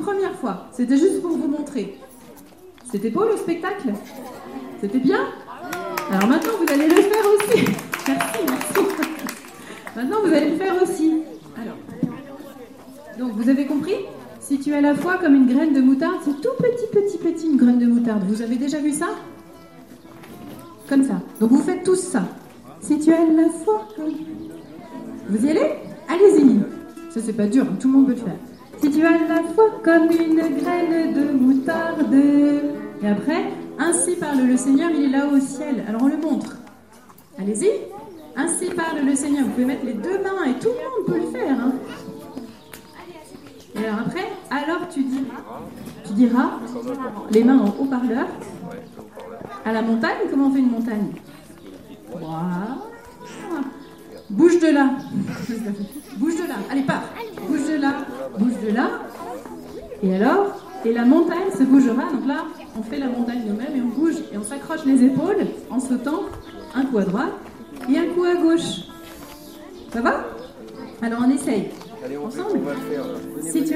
première fois. C'était juste pour vous montrer. C'était beau le spectacle? C'était bien? Alors maintenant, vous allez le faire aussi. Merci, merci. Maintenant, vous allez le faire aussi. Alors, donc, vous avez compris? Si tu as la foi comme une graine de moutarde, c'est tout petit, une graine de moutarde. Vous avez déjà vu ça? Comme ça. Donc, vous faites tous ça. Si tu as la foi comme... Vous y allez? Allez-y. Ça, c'est pas dur, tout le monde peut le faire. Si tu as la foi comme une graine de moutarde. Et après, ainsi parle le Seigneur, il est là au ciel. Alors, on le montre. Allez-y. Ainsi parle le Seigneur. Vous pouvez mettre les deux mains et tout le monde peut le faire. Hein. Et alors après, alors tu diras les mains en haut-parleur à la montagne. Comment on fait une montagne? Voilà. Bouge de là. Bouge de là. Allez, pars. Bouge de là. Bouge de là. Et alors, et la montagne se bougera. Donc là, on fait la montagne nous-mêmes et on bouge. Et on s'accroche les épaules en sautant un coup à droite et un coup à gauche. Ça va? Alors on essaye. Allez, ensemble. On va le faire. Si tu